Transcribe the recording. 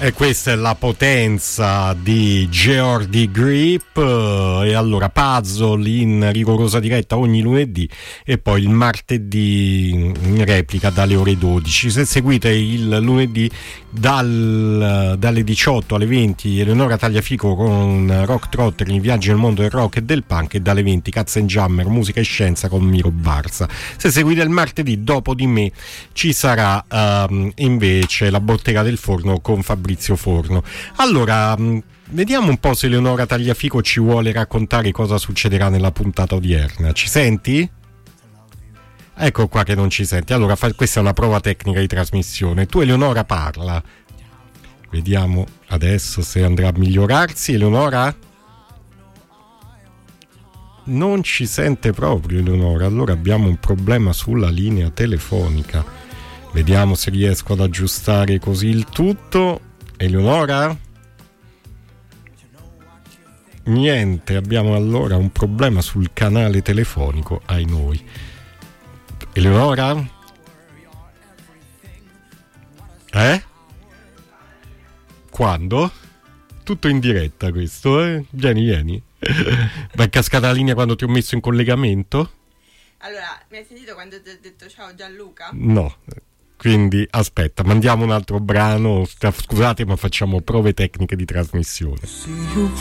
E questa è la potenza di Geordie Grip. E allora Puzzle in rigorosa diretta ogni lunedì e poi il martedì in replica dalle ore 12. Se seguite il lunedì dalle 18 alle 20 Eleonora Tagliafico con Rock Trotter in viaggio nel mondo del rock e del punk, e dalle 20 Cazzo and Jammer, musica e scienza con Miro Barza. Se seguite il martedì dopo di me ci sarà invece la bottega del forno con Fabrizio Forno. Allora vediamo un po' se Eleonora Tagliafico ci vuole raccontare cosa succederà nella puntata odierna. Ci senti? Ecco qua che non ci senti. Allora questa è una prova tecnica di trasmissione. Tu Eleonora parla. Vediamo adesso se andrà a migliorarsi. Eleonora? Non ci sente proprio Eleonora. Allora abbiamo un problema sulla linea telefonica. Vediamo se riesco ad aggiustare così il tutto. Eleonora? Niente, abbiamo allora un problema sul canale telefonico, ai noi. Eleonora? Quando? Tutto in diretta questo, eh? Vieni. Ma è cascata la linea quando ti ho messo in collegamento? Allora, mi hai sentito quando ti ho detto ciao Gianluca? No. Quindi aspetta, mandiamo un altro brano. Scusate, ma facciamo prove tecniche di trasmissione.